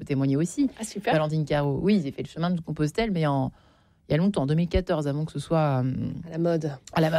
peux témoigner aussi. Ah, super. Valentine Caro, oui, j'ai fait le chemin de Compostelle, mais il y a longtemps, en 2014, avant que ce soit... à la mode.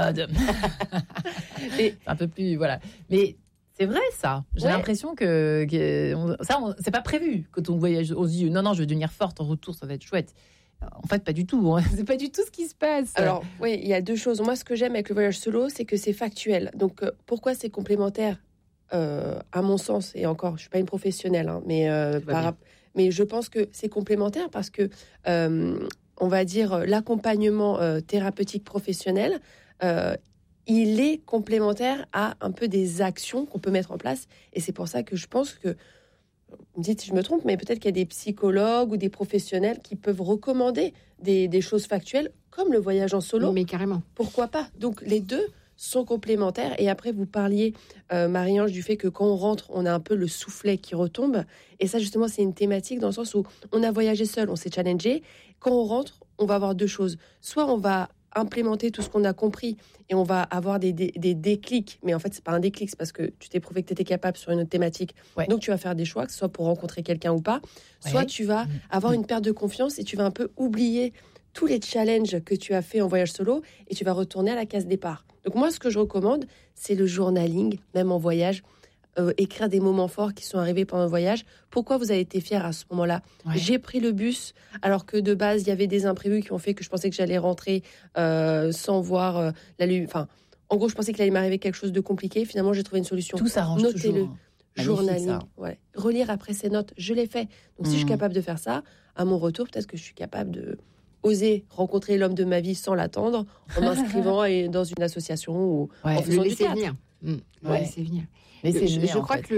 Et un peu plus, voilà. Mais c'est vrai, ça. J'ai l'impression que c'est pas prévu. Quand on voyage, on se dit, non, je vais devenir forte en retour, ça va être chouette. En fait, pas du tout. C'est pas du tout ce qui se passe. Alors, oui, il y a deux choses. Moi, ce que j'aime avec le voyage solo, c'est que c'est factuel. Donc, pourquoi c'est complémentaire à mon sens, et encore, je suis pas une professionnelle, hein, mais je pense que c'est complémentaire parce que, on va dire, l'accompagnement thérapeutique professionnel, il est complémentaire à un peu des actions qu'on peut mettre en place. Et c'est pour ça que je pense que, vous me dites si je me trompe, mais peut-être qu'il y a des psychologues ou des professionnels qui peuvent recommander des choses factuelles, comme le voyage en solo. Mais carrément. Pourquoi pas? Donc, les deux sont complémentaires. Et après, vous parliez, Marie-Ange, du fait que quand on rentre, on a un peu le soufflet qui retombe. Et ça, justement, c'est une thématique dans le sens où on a voyagé seul, on s'est challengé. Quand on rentre, on va avoir deux choses. Soit on va implémenter tout ce qu'on a compris et on va avoir des déclics, mais en fait c'est pas un déclic, c'est parce que tu t'es prouvé que tu étais capable sur une autre thématique, donc tu vas faire des choix, que ce soit pour rencontrer quelqu'un ou pas, soit tu vas avoir une perte de confiance et tu vas un peu oublier tous les challenges que tu as fait en voyage solo et tu vas retourner à la case départ. Donc moi ce que je recommande, c'est le journaling, même en voyage, écrire des moments forts qui sont arrivés pendant le voyage. Pourquoi vous avez été fier à ce moment-là? J'ai pris le bus alors que de base il y avait des imprévus qui ont fait que je pensais que j'allais rentrer sans voir la lumière. Enfin, en gros, je pensais qu'il allait m'arriver quelque chose de compliqué. Finalement, j'ai trouvé une solution. Tout s'arrange. Notez-le. Toujours. Journaling. Relire après ces notes, je l'ai fait. Donc si je suis capable de faire ça, à mon retour, peut-être que je suis capable de oser rencontrer l'homme de ma vie sans l'attendre, en m'inscrivant dans une association ou en faisant du théâtre. Laisser venir. Mais je crois que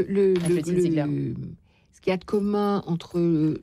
ce qu'il y a de commun entre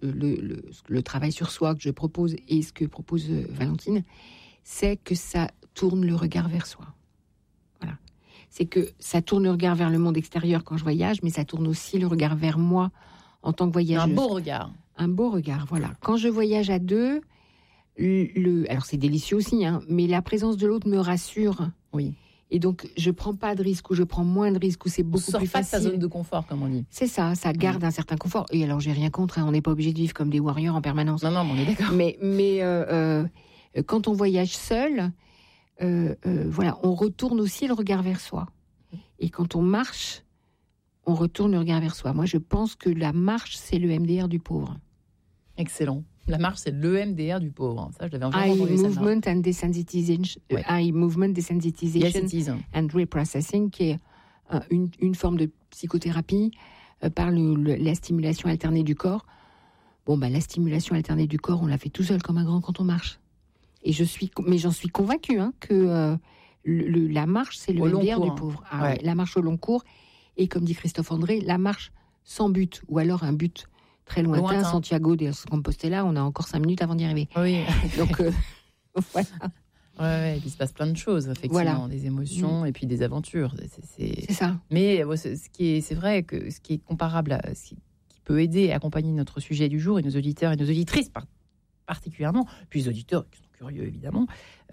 le travail sur soi que je propose et ce que propose Valentine, c'est que ça tourne le regard vers soi. Voilà. C'est que ça tourne le regard vers le monde extérieur quand je voyage, mais ça tourne aussi le regard vers moi en tant que voyageuse. Un beau regard. Un beau regard, voilà. Quand je voyage à deux, alors c'est délicieux aussi, hein, mais la présence de l'autre me rassure. Oui. Et donc, je prends pas de risques ou je prends moins de risques ou c'est beaucoup plus facile. Pas de sa zone de confort, comme on dit. C'est ça, ça garde un certain confort. Et alors, j'ai rien contre, hein, on n'est pas obligé de vivre comme des warriors en permanence. Non, mais on est d'accord. Mais quand on voyage seul, voilà, on retourne aussi le regard vers soi. Et quand on marche, on retourne le regard vers soi. Moi, je pense que la marche, c'est le MDR du pauvre. Excellent. La marche, c'est l'EMDR du pauvre. Ça, je l'avais encore entendu. Eye Movement and Desensitization, Eye Movement Desensitization and Reprocessing, qui est une forme de psychothérapie par la stimulation alternée du corps. Bon, la stimulation alternée du corps, on la fait tout seul comme un grand quand on marche. Et j'en suis convaincue que la marche, c'est le MDR du pauvre. La marche au long cours. Et comme dit Christophe André, la marche sans but, ou alors un but très lointain. Santiago de Compostela, on a encore 5 minutes avant d'y arriver. Oui. Donc, voilà. Ouais, et puis il se passe plein de choses, effectivement, des émotions et puis des aventures. C'est ça. Mais c'est vrai que ce qui est comparable à ce qui peut aider et accompagner notre sujet du jour et nos auditeurs et nos auditrices particulièrement, puis les auditeurs qui sont curieux évidemment,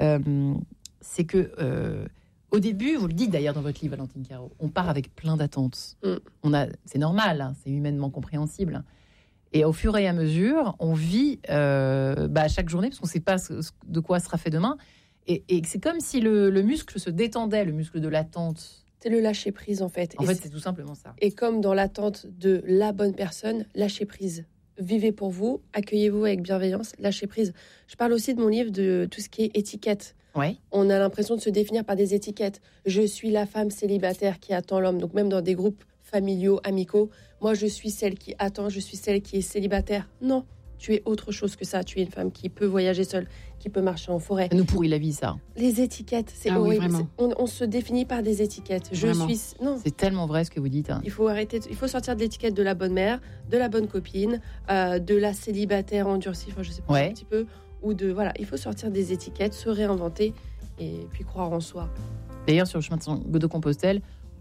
c'est que au début, vous le dites d'ailleurs dans votre livre, Valentine Caro, on part avec plein d'attentes. C'est normal, hein, c'est humainement compréhensible. Et au fur et à mesure, on vit chaque journée, parce qu'on ne sait pas de quoi sera fait demain. Et c'est comme si le muscle se détendait, le muscle de l'attente. C'est le lâcher-prise, en fait. C'est tout simplement ça. Et comme dans l'attente de la bonne personne, lâcher prise. Vivez pour vous, accueillez-vous avec bienveillance, lâchez prise. Je parle aussi de mon livre de tout ce qui est étiquette. Ouais. On a l'impression de se définir par des étiquettes. Je suis la femme célibataire qui attend l'homme. Donc même dans des groupes familiaux, amicaux, moi je suis celle qui attend, je suis celle qui est célibataire. Non, tu es autre chose que ça. Tu es une femme qui peut voyager seule, qui peut marcher en forêt. Ça nous pourrit la vie, ça. Les étiquettes, c'est horrible. Oui, on se définit par des étiquettes. Non. C'est tellement vrai ce que vous dites. Hein. Il faut arrêter. Il faut sortir de l'étiquette de la bonne mère, de la bonne copine, de la célibataire endurcie. Enfin, je sais pas un petit peu. Ou il faut sortir des étiquettes, se réinventer et puis croire en soi. D'ailleurs, sur le chemin de Compostelle,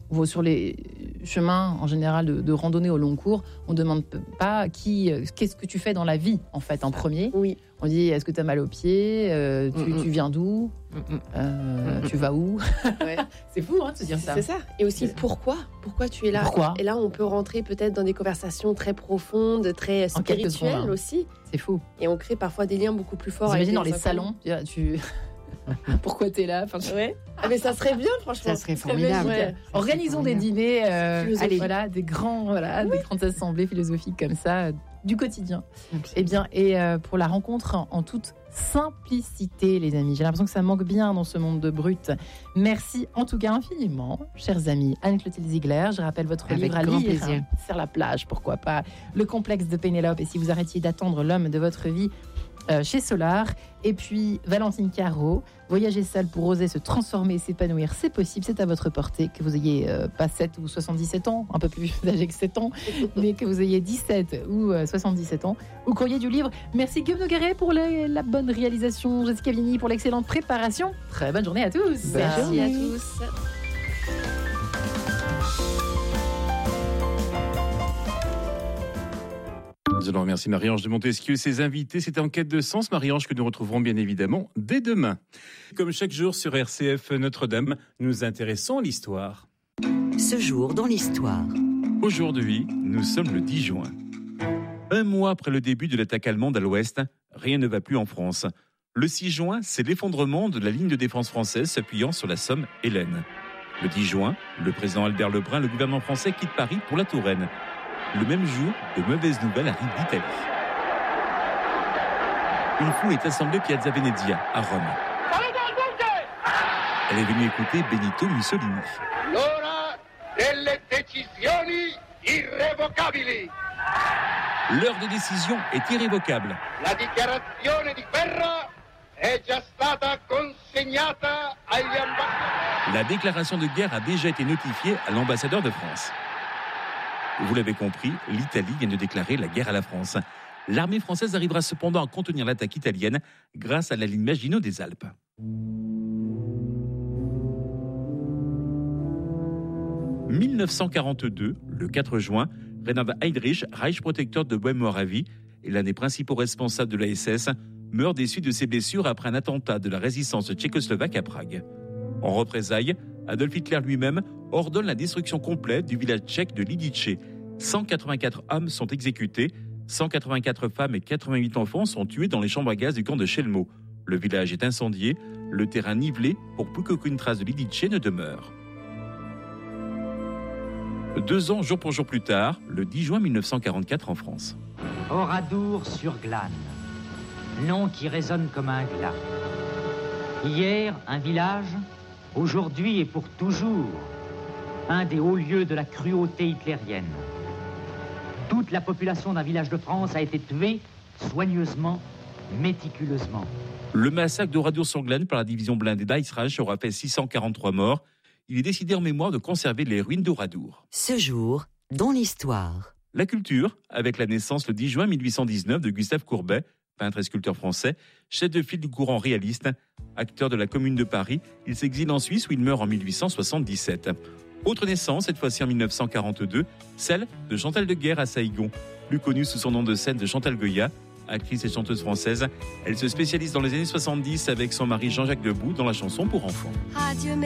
sur les chemins en général de randonnée au long cours, on ne demande pas qu'est-ce que tu fais dans la vie en fait en premier. Oui. On dit est-ce que tu as mal aux pieds, tu viens d'où, tu vas où. Ouais. C'est fou de se dire ça. C'est ça. Et aussi pourquoi tu es là. Pourquoi. Et là on peut rentrer peut-être dans des conversations très profondes, très spirituelles aussi. C'est fou. Et on crée parfois des liens beaucoup plus forts. J'imagine dans les salons, pourquoi t'es là ouais. Mais ça serait bien, franchement. Ça serait formidable. Ouais. Organisons des dîners, des grandes assemblées philosophiques comme ça, du quotidien. Et bien, pour la rencontre en toute simplicité, les amis. J'ai l'impression que ça manque bien dans ce monde de brut. Merci en tout cas infiniment, chers amis. Anne-Clotilde Ziegler, je rappelle votre livre à lire. Plaisir. Sur la plage, pourquoi pas. Le complexe de Pénélope. Et si vous arrêtiez d'attendre l'homme de votre vie, chez Solar. Et puis Valentine Caro, voyager seul pour oser se transformer, s'épanouir, c'est possible, c'est à votre portée, que vous ayez pas 7 ou 77 ans, un peu plus âgé que 7 ans, mais que vous ayez 17 ou 77 ans, au courrier du livre. Merci Guillaume Nogueret pour la bonne réalisation, Jessica Vigny pour l'excellente préparation. Très bonne journée à tous. Merci à tous. Nous allons remercier Marie-Ange de Montesquieu et ses invités. C'était En quête de sens, Marie-Ange, que nous retrouverons bien évidemment dès demain. Comme chaque jour sur RCF Notre-Dame, nous intéressons à l'histoire. Ce jour dans l'histoire. Aujourd'hui, nous sommes le 10 juin. Un mois après le début de l'attaque allemande à l'ouest, rien ne va plus en France. Le 6 juin, c'est l'effondrement de la ligne de défense française s'appuyant sur la Somme Hélène. Le 10 juin, le président Albert Lebrun, le gouvernement français quitte Paris pour la Touraine. Le même jour, de mauvaises nouvelles arrivent d'Italie. Une foule est assemblée Piazza Venezia, à Rome. Elle est venue écouter Benito Mussolini. L'ora delle decisioni irrevocabili. L'heure des décisions est irrévocable. La dichiarazione di guerra è già stata consegnata agli ambasciatori. La déclaration de guerre a déjà été notifiée à l'ambassadeur de France. Vous l'avez compris, l'Italie vient de déclarer la guerre à la France. L'armée française arrivera cependant à contenir l'attaque italienne grâce à la ligne Maginot des Alpes. « 1942, le 4 juin, Reinhard Heydrich, Reichsprotecteur de Bohême-Moravie et l'un des principaux responsables de la SS, meurt des suites de ses blessures après un attentat de la résistance tchécoslovaque à Prague. En représailles, Adolf Hitler lui-même ordonne la destruction complète du village tchèque de Lidice. 184 hommes sont exécutés, 184 femmes et 88 enfants sont tués dans les chambres à gaz du camp de Chelmo. Le village est incendié, le terrain nivelé pour plus qu'aucune trace de Lidice ne demeure. 2 ans, jour pour jour plus tard, le 10 juin 1944 en France. Oradour-sur-Glane, nom qui résonne comme un glas. Hier, un village, aujourd'hui et pour toujours, un des hauts lieux de la cruauté hitlérienne. Toute la population d'un village de France a été tuée soigneusement, méticuleusement. Le massacre d'Oradour-sur-Glane par la division blindée d'Eichreich aura fait 643 morts. Il est décidé en mémoire de conserver les ruines d'Oradour. Ce jour dans l'histoire. La culture, avec la naissance le 10 juin 1819 de Gustave Courbet, peintre et sculpteur français, chef de file du courant réaliste, acteur de la Commune de Paris. Il s'exile en Suisse où il meurt en 1877. Autre naissance, cette fois-ci en 1942, celle de Chantal de Guerre à Saïgon, plus connue sous son nom de scène de Chantal Goya. Actrice et chanteuse française, elle se spécialise dans les années 70 avec son mari Jean-Jacques Debout dans la chanson pour enfants. Adieu